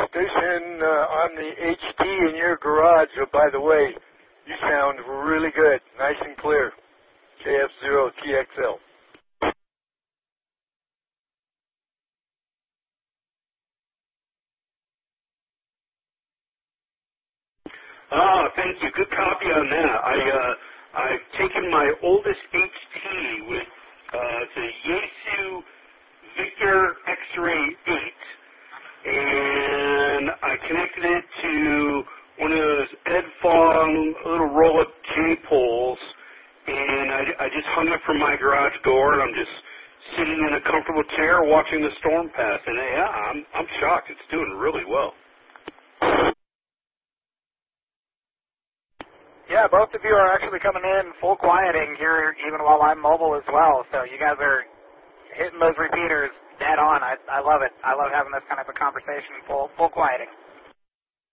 station on the HT in your garage. Oh, by the way, you sound really good, nice and clear. KF0TXL. Oh, thank you. Good copy on that. I've taken my oldest HT with the Yaesu Victor X-Ray 8, and I connected it to one of those Ed Fong little roll-up J-poles, and I just hung it from my garage door, and I'm just sitting in a comfortable chair watching the storm pass, and yeah, I'm shocked. It's doing really well. Yeah, both of you are actually coming in full quieting here, even while I'm mobile as well. So you guys are hitting those repeaters dead on. I love it. I love having this kind of a conversation, full quieting.